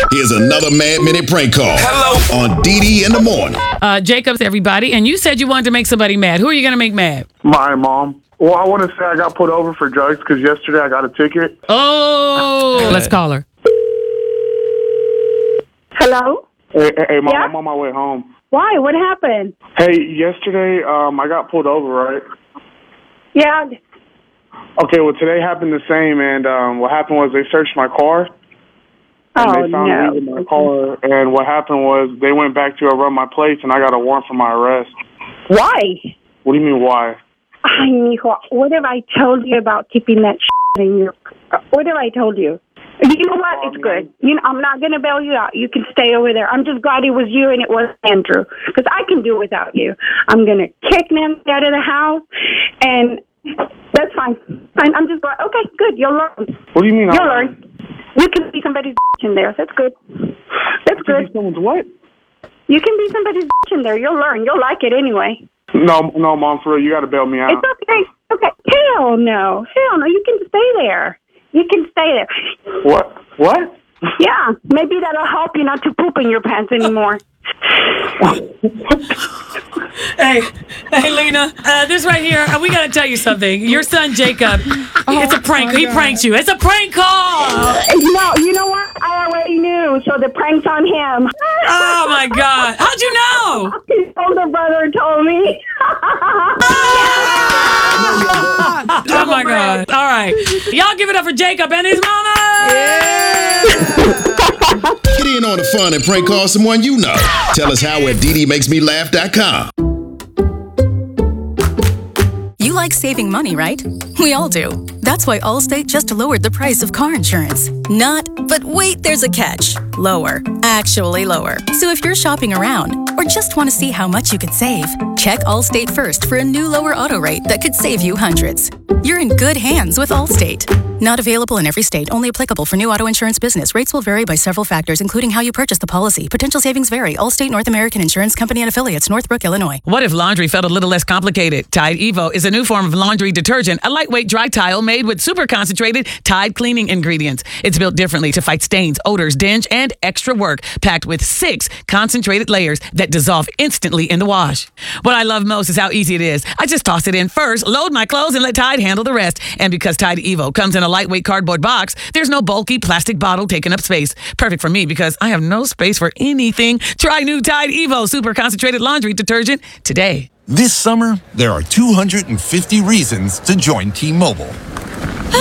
Here's another Mad Minute prank call. Hello. On DD in the morning. Jacobs, everybody, and you said you wanted to make somebody mad. Who are you going to make mad? My mom. Well, I want to say I got pulled over for drugs because yesterday I got a ticket. Oh, let's call her. Hello? Hey, Mom, Yeah? I'm on my way home. Why? What happened? Hey, yesterday I got pulled over, right? Yeah. Okay, well, today happened the same, and what happened was they searched my car, and they found weed in my car, and what happened was they went back to run my plates, and I got a warrant for my arrest. Why? What do you mean, why? I mean, what have I told you about keeping that in your... What have I told you? You know what? It's good. I'm not going to bail you out. You can stay over there. I'm just glad it was you and it was Andrew, because I can do it without you. I'm going to kick Nancy out of the house, and that's fine. I'm just glad. Okay, good. You'll learn. What do you mean? You'll learn. You can be somebody's in there. That's good. That's good. Someone's what? You can be somebody's in there. You'll learn. You'll like it anyway. No, Mom, for real, you got to bail me out. It's okay. Okay. Hell no. You can stay there. You can stay there. What? Yeah. Maybe that'll help you not to poop in your pants anymore. Hey, Lena, this right here, we got to tell you something. Your son, Jacob, it's a prank. He pranked you. It's a prank call. No, you know what? I already knew, so the prank's on him. Oh, my God. How'd you know? His older brother told me. Oh, my God. All right. Y'all give it up for Jacob and his mama. Get in on the fun and prank call someone you know. Tell us how at ddmakesmelaugh.com. You like saving money, right? We all do. That's why Allstate just lowered the price of car insurance. Not, but wait, there's a catch. Lower. Actually lower. So if you're shopping around or just want to see how much you could save, check Allstate first for a new lower auto rate that could save you hundreds. You're in good hands with Allstate. Not available in every state. Only applicable for new auto insurance business. Rates will vary by several factors, including how you purchase the policy. Potential savings vary. Allstate North American Insurance Company and Affiliates, Northbrook, Illinois. What if laundry felt a little less complicated? Tide Evo is a new form of laundry detergent, a lightweight dry tile made with super concentrated Tide cleaning ingredients. It's built differently to fight stains, odors, dinge, and extra work, packed with 6 concentrated layers that dissolve instantly in the wash. What I love most is how easy it is. I just toss it in first, load my clothes, and let Tide handle the rest. And because Tide Evo comes in a lightweight cardboard box, there's no bulky plastic bottle taking up space. Perfect for me because I have no space for anything. Try new Tide Evo super concentrated laundry detergent today. This summer, there are 250 reasons to join T-Mobile.